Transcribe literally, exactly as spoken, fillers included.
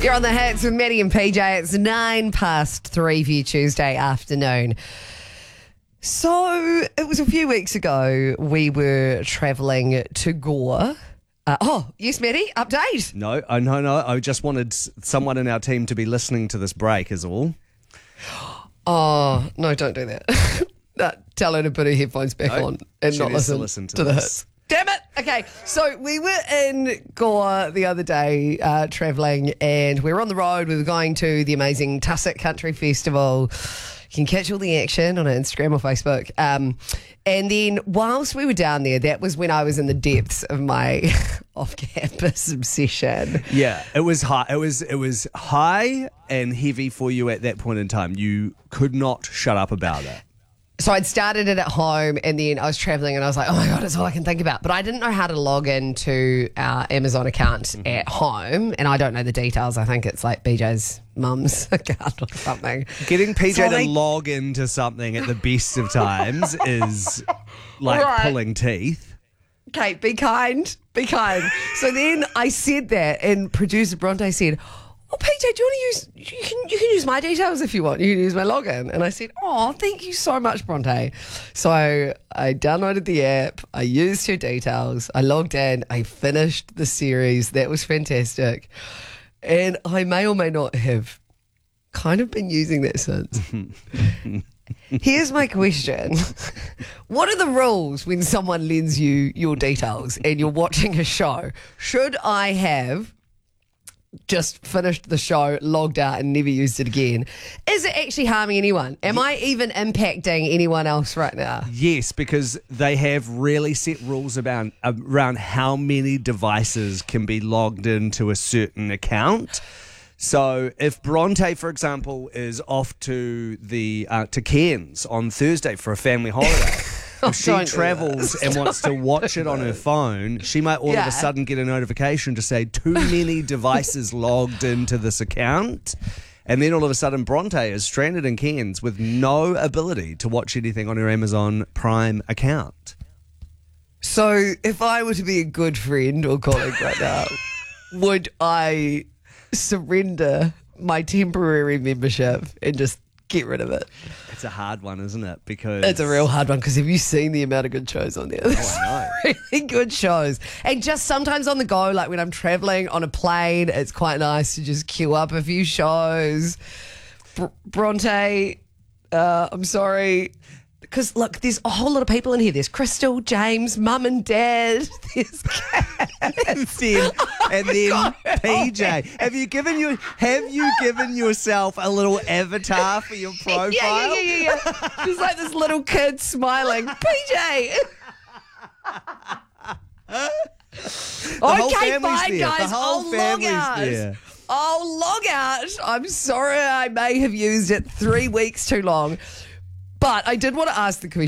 You're on the hits with Maddie and P J. It's nine past three for your Tuesday afternoon. So it was a few weeks ago we were travelling to Gore. Uh, oh, yes, Maddie, update. No, oh, no, no. I just wanted s- someone in our team to be listening to this break is all. Oh, no, don't do that. No, tell her to put her headphones back No, on and she not needs to listen, listen to to the this. hits. Damn it. Okay, so we were in Gore the other day uh, travelling, and we were on the road. We were going to the amazing Tussock Country Festival. You can catch all the action on Instagram or Facebook. Um, and then whilst we were down there, that was when I was in the depths of my off-campus obsession. Yeah, it was high. It was it was high and heavy for you at that point in time. You could not shut up about it. So I'd started it at home, and then I was traveling, and I was like, oh my God, it's all I can think about. But I didn't know how to log into our Amazon account mm-hmm. at home, and I don't know the details. I think it's like B J's mum's account or something. Getting P J so to they... log into something at the best of times is like right. pulling teeth. Okay, be kind, be kind. So then I said that, and producer Bronte said, oh, P J, do you want to use, you can, you can use my details if you want. You can use my login. And I said, oh, thank you so much, Bronte. So I downloaded the app. I used her details. I logged in. I finished the series. That was fantastic. And I may or may not have kind of been using that since. Here's my question. What are the rules when someone lends you your details and you're watching a show? Should I have just finished the show, logged out and never used it again? Is it actually harming anyone? Am I even impacting anyone else right now? Yes, because they have really set rules about around how many devices can be logged into a certain account. So if Bronte, for example, is off to the uh, to Cairns on Thursday for a family holiday, if she travels and wants to watch it on her phone, she might all Yeah. of a sudden get a notification to say too many devices logged into this account. And then all of a sudden Bronte is stranded in Cairns with no ability to watch anything on her Amazon Prime account. So if I were to be a good friend or colleague right now, would I surrender my temporary membership and just get rid of it? It's a hard one, isn't it? Because It's a real hard one, because have you seen the amount of good shows on there? Oh, I know. Really good shows. And just sometimes on the go, like when I'm traveling on a plane, it's quite nice to just queue up a few shows. Br- Bronte, uh, I'm sorry. Because, look, there's a whole lot of people in here. There's Crystal, James, Mum and Dad. There's Kat. and then, and then P J. Have you given you have you given yourself a little avatar for your profile? Yeah, yeah, yeah, yeah. yeah. There's like this little kid smiling. P J. whole Okay, family's fine, there. guys. The whole I'll log family's out. there. I'll log out. I'm sorry I may have used it three weeks too long. But I did want to ask the question.